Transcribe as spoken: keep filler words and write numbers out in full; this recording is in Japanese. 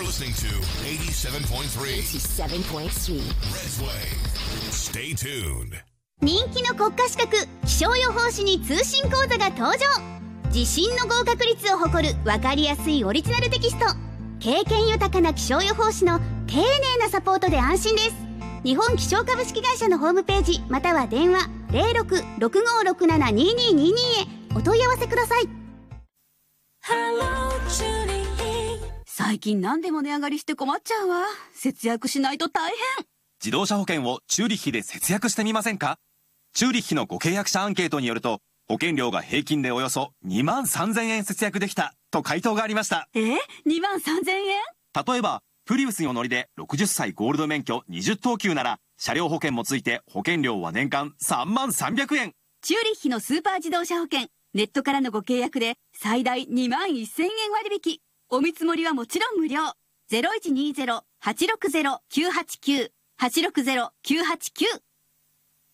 listening to eighty-seven point three eighty-seven point three Redway. Stay tuned. 人気の国家資格気象予報士に通信講座が登場。自信の合格率を誇る分かりやすいオリジナルテキスト。経験豊かな気象予報士の丁寧なサポートで安心です。日本気象株式会社のホームページまたは電話 ゼロろく ろくごろくなな にーにーにーにー へお問い合わせください。 最近何でも値上がりして困っちゃうわ。節約しないと大変。 自動車保険をチューリッヒで節約してみませんか？チューリッヒのご契約者アンケートによると、保険料が平均でおよそにまんさんぜんえん節約できたと回答がありました。 え ?にまんさんぜんえん？ 例えば、プリウスにお乗りでろくじゅっさいゴールド免許にじゅっとうきゅうなら、車両保険もついて保険料は年間さんまんさんびゃくえん。 チューリッヒのスーパー自動車保険、ネットからのご契約で最大にまんせんえん割引。お見積もりはもちろん無料。ゼロいちにゼロ はちろくゼロ きゅうはちきゅう はちろくゼロ きゅうはちきゅう